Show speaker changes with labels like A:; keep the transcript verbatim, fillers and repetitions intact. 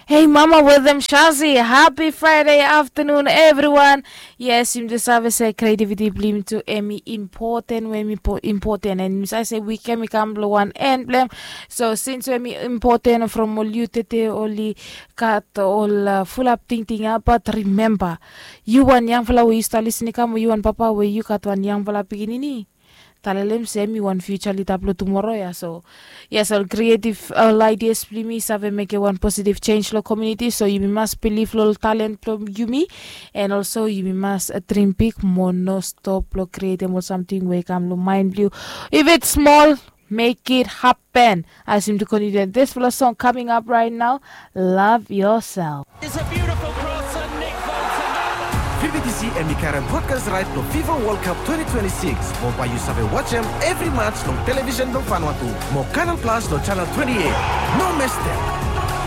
A: Hey Mama with them Shazi. Happy Friday afternoon everyone. Yes, you just have say creativity blim to Emmy important when me important and I say we can become one and blame. So since when me important from all you tete only cut all uh, full up thinking but remember you one young fella we used to listen come you and papa where you cut one young fella beginning. Talalem semi one future lit upload tomorrow yeah so yes all creative all ideas please have make a one positive change lo community so you must believe lo talent lo you me and also you must uh, dream big mono stop lo create more something where come lo mind blue if it's small make it happen. I seem to continue this full song coming up right now. Love yourself.
B: It's a beautiful cross and Nick
C: V B T C and the current broadcast right to FIFA World Cup twenty twenty-six. Mau pa you sabe watch them every match on television do Vanuatu. Mo Canal Plus do channel twenty-eight. No miss them.